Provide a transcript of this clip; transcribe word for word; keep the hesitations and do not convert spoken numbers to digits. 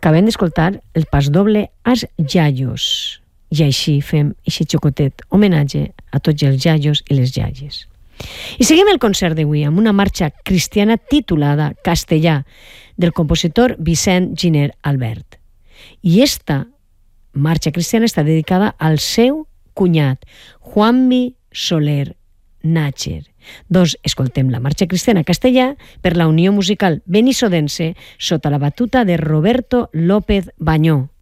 Acabem d'escoltar el pas doble als iaios. I així fem aquest xocotet homenatge a tots els iaios i les iaies. I seguim el concert d'avui amb una marxa cristiana titulada Castellà, del compositor Vicent Giner Albert. I esta marxa cristiana està dedicada al seu cunyat, Juanvi Soler Nácher. Doncs escoltem la marxa cristiana castellà per la Unió Musical Benissodense sota la batuta de Roberto López Bañó.